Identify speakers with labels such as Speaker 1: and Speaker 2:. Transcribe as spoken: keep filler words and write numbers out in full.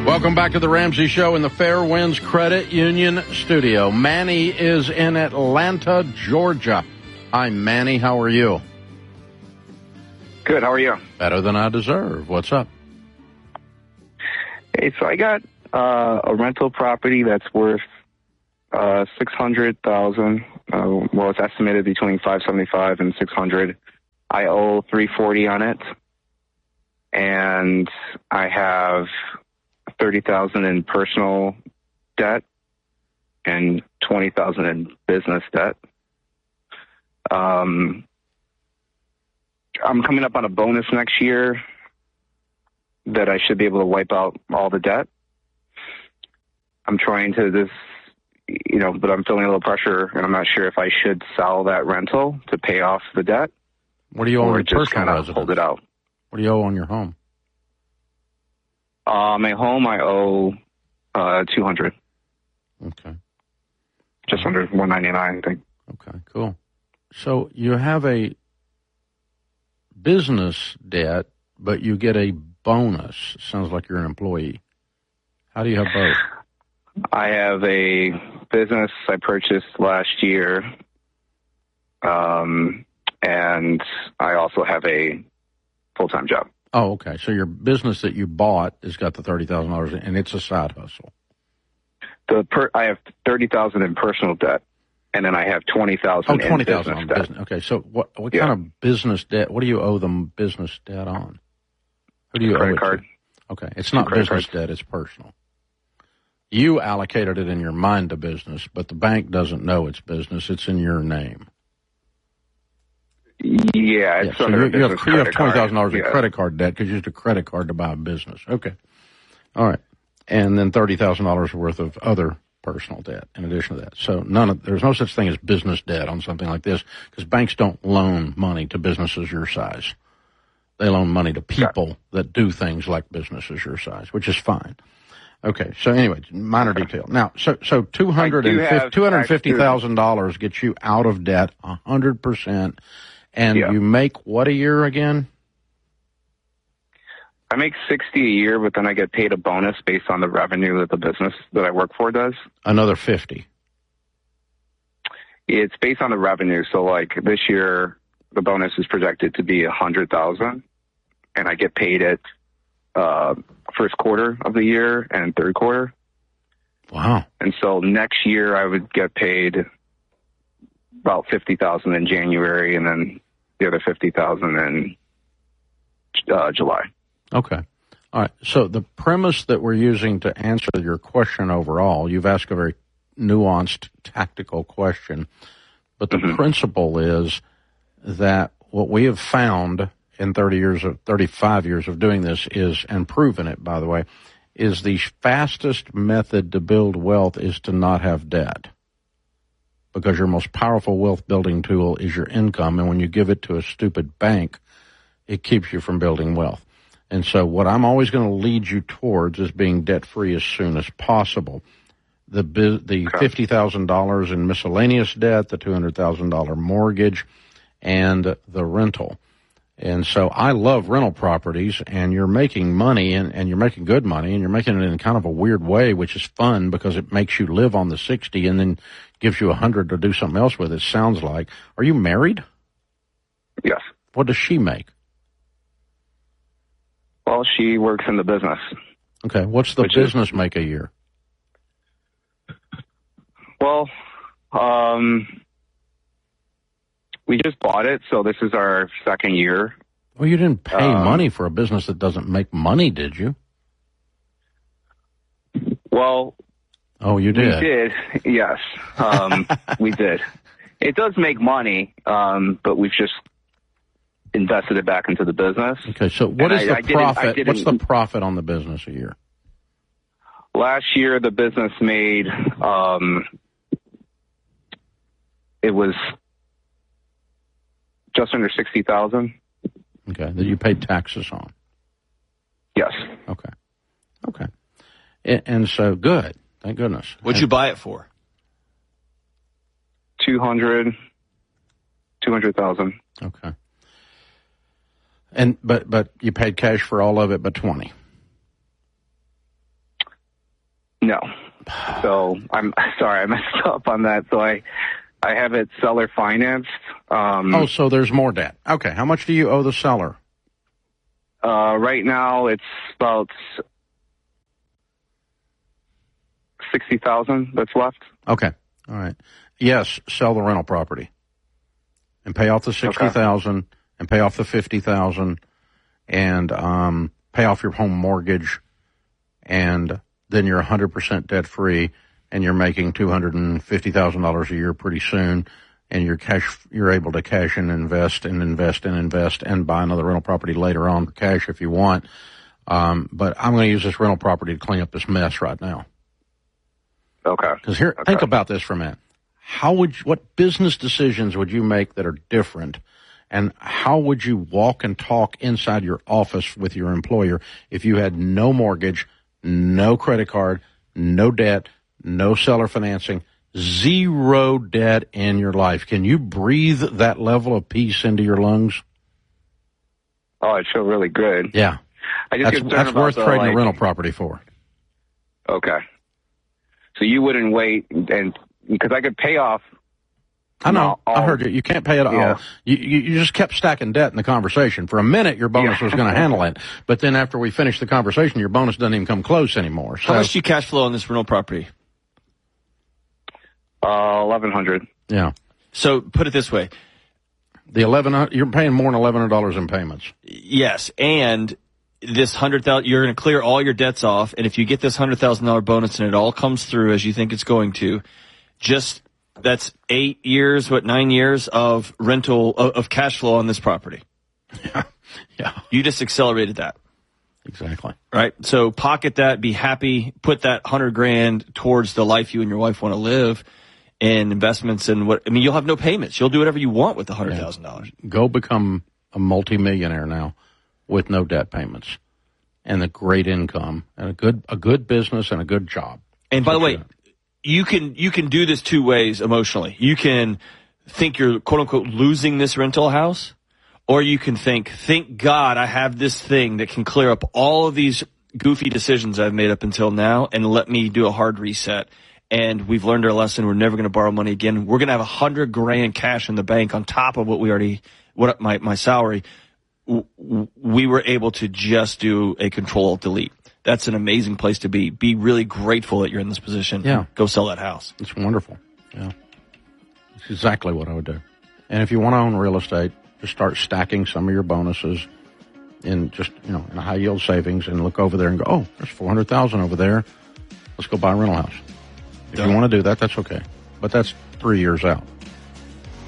Speaker 1: Welcome back to the Ramsey Show in the Fairwinds Credit Union studio. Manny is in Atlanta, Georgia. Hi, Manny. How are you?
Speaker 2: Good. How are you?
Speaker 1: Better than I deserve. What's up?
Speaker 2: Hey, so I got uh, a rental property that's worth uh, six hundred thousand dollars. Uh, well, it's estimated between five seventy-five and six hundred. I owe three forty on it, and I have thirty thousand in personal debt and twenty thousand in business debt. Um, I'm coming up on a bonus next year that I should be able to wipe out all the debt. I'm trying to this, you know, but I'm feeling a little pressure, and I'm not sure if I should sell that rental to pay off the debt.
Speaker 1: What do you owe on your
Speaker 2: just
Speaker 1: personal
Speaker 2: kind of
Speaker 1: residence?
Speaker 2: hold it out.
Speaker 1: What do you owe on your home?
Speaker 2: Uh, my home, I owe uh, two hundred.
Speaker 1: Okay.
Speaker 2: Just under one ninety-nine, I think.
Speaker 1: Okay, cool. So you have a business debt, but you get a bonus. Sounds like you're an employee. How do you have both?
Speaker 2: I have a business I purchased last year, um, and I also have a full-time job.
Speaker 1: Oh, okay. So your business that you bought has got the thirty thousand dollars, and it's a side hustle.
Speaker 2: The per, I have thirty thousand in personal debt, and then I have twenty thousand
Speaker 1: oh, twenty
Speaker 2: in
Speaker 1: thousand
Speaker 2: business
Speaker 1: on
Speaker 2: debt.
Speaker 1: business. Okay, so what what
Speaker 2: Yeah.
Speaker 1: kind of business debt? What do you owe them business debt on? Who do you
Speaker 2: Credit
Speaker 1: owe it
Speaker 2: card.
Speaker 1: to? Okay, it's not
Speaker 2: credit
Speaker 1: business
Speaker 2: cards.
Speaker 1: debt; it's personal. You allocated it in your mind to business, but the bank doesn't know it's business. It's in your name.
Speaker 2: Yeah,
Speaker 1: Yeah,
Speaker 2: it's
Speaker 1: so
Speaker 2: under
Speaker 1: you,
Speaker 2: a
Speaker 1: you have,
Speaker 2: business
Speaker 1: you have
Speaker 2: credit
Speaker 1: twenty
Speaker 2: card.
Speaker 1: thousand dollars in
Speaker 2: Yeah.
Speaker 1: credit card debt because you used a credit card to buy a business. Okay, all right, and then thirty thousand dollars worth of other personal debt in addition to that. So none of there's no such thing as business debt on something like this because banks don't loan money to businesses your size. They loan money to people that do things like businesses your size, which is fine. Okay, so anyway, minor detail. Now, so so two hundred and fifty two hundred fifty thousand dollars gets you out of debt a hundred percent, and
Speaker 2: Yeah.
Speaker 1: you make what a year again?
Speaker 2: I make sixty a year, but then I get paid a bonus based on the revenue that the business that I work for does.
Speaker 1: Another fifty.
Speaker 2: It's based on the revenue. So, like this year, the bonus is projected to be a hundred thousand, and I get paid it uh, first quarter of the year and third quarter.
Speaker 1: Wow.
Speaker 2: And so next year, I would get paid about fifty thousand in January, and then the other fifty thousand in uh, July.
Speaker 1: Okay. All right. So the premise that we're using to answer your question overall, you've asked a very nuanced, tactical question, but the
Speaker 2: Mm-hmm.
Speaker 1: principle is that what we have found in thirty years of, thirty-five years of doing this is, and proven it, by the way, is the fastest method to build wealth is to not have debt. Because your most powerful wealth building tool is your income, and when you give it to a stupid bank, it keeps you from building wealth. And so what I'm always going to lead you towards is being debt-free as soon as possible. The the fifty thousand dollars in miscellaneous debt, the two hundred thousand dollars mortgage, and the rental. And so I love rental properties, and you're making money, and, and you're making good money, and you're making it in kind of a weird way, which is fun because it makes you live on the sixty and then gives you one hundred to do something else with, it sounds like. Are you married?
Speaker 2: Yes.
Speaker 1: What does she make?
Speaker 2: Well, she works in the business.
Speaker 1: Okay, what's the
Speaker 2: Which is-
Speaker 1: business make a year?
Speaker 2: Well, um, we just bought it, so this is our second year.
Speaker 1: Well, you didn't pay
Speaker 2: Um,
Speaker 1: money for a business that doesn't make money, did you?
Speaker 2: Well,
Speaker 1: Oh, you did?
Speaker 2: we did, yes. Um, we did. It does make money, um, but we've just invested it back into the business.
Speaker 1: Okay, so what
Speaker 2: And
Speaker 1: is
Speaker 2: I-
Speaker 1: the
Speaker 2: I didn't- I
Speaker 1: profit?
Speaker 2: didn't-
Speaker 1: What's the profit on the business a year?
Speaker 2: Last year, the business made, um, it was just under sixty thousand.
Speaker 1: Okay, that you paid taxes on.
Speaker 2: Yes.
Speaker 1: Okay, okay, and, and so good. Thank goodness.
Speaker 3: What'd you buy it for?
Speaker 2: two hundred, two hundred thousand.
Speaker 1: Okay, and but but you paid cash for all of it, but twenty.
Speaker 2: No. So I'm sorry, I messed up on that. So I, I have it seller financed. Um,
Speaker 1: oh, so there's more debt. Okay. How much do you owe the seller?
Speaker 2: Uh, right now it's about sixty thousand that's left.
Speaker 1: Okay. All right. Yes. Sell the rental property and pay off the sixty thousand okay. and pay off the fifty thousand and, um, pay off your home mortgage. And then you're one hundred percent debt free and you're making two hundred fifty thousand dollars a year pretty soon. And you're cash, you're able to cash and invest and invest and invest and buy another rental property later on for cash if you want. Um, but I'm going to use this rental property to clean up this mess right now.
Speaker 2: Okay.
Speaker 1: Because here,
Speaker 2: okay.
Speaker 1: think about this for a minute. How would you, what business decisions would you make that are different? And how would you walk and talk inside your office with your employer if you had no mortgage, no credit card, no debt, no seller financing, zero debt in your life? Can you breathe that level of peace into your lungs?
Speaker 2: Oh, it feel really good.
Speaker 1: Yeah.
Speaker 2: I just
Speaker 1: that's that's worth
Speaker 2: the,
Speaker 1: trading
Speaker 2: like,
Speaker 1: a rental property for.
Speaker 2: Okay. So you wouldn't wait and because I could pay off.
Speaker 1: I know.
Speaker 2: All,
Speaker 1: I heard you. You can't pay it
Speaker 2: yeah.
Speaker 1: all. You, you you just kept stacking debt in the conversation. For a minute, your bonus
Speaker 2: yeah.
Speaker 1: was going to handle it, but then after we finished the conversation, your bonus doesn't even come close anymore. So,
Speaker 3: how much do you cash flow on this rental property?
Speaker 2: Uh, eleven hundred.
Speaker 1: Yeah.
Speaker 3: So put it this way:
Speaker 1: the eleven you're paying more than eleven hundred dollars in payments.
Speaker 3: Yes, and this hundred thousand, you're going to clear all your debts off, and if you get this hundred thousand dollar bonus and it all comes through as you think it's going to, just that's eight years, what nine years of rental of, of cash flow on this property.
Speaker 1: Yeah, yeah.
Speaker 3: You just accelerated that.
Speaker 1: Exactly.
Speaker 3: Right. So pocket that, be happy, put that hundred grand towards the life you and your wife want to live. And investments and what, I mean, you'll have no payments. You'll do whatever you want with the hundred thousand dollars.
Speaker 1: Go become a multimillionaire now with no debt payments and a great income and a good, a good business and a good job.
Speaker 3: And by the way, you can, you can do this two ways emotionally. You can think you're quote unquote losing this rental house, or you can think, thank God I have this thing that can clear up all of these goofy decisions I've made up until now and let me do a hard reset. And we've learned our lesson. We're never going to borrow money again. We're going to have a hundred grand cash in the bank on top of what we already, what my, my salary. We were able to just do a control delete. That's an amazing place to be. Be really grateful that you're in this position.
Speaker 1: Yeah.
Speaker 3: Go sell that house.
Speaker 1: It's wonderful. Yeah. It's exactly what I would do. And if you want to own real estate, just start stacking some of your bonuses in just, you know, in a high yield savings and look over there and go, oh, there's four hundred thousand over there. Let's go buy a rental house. If you want to do that, that's okay. But that's three years out.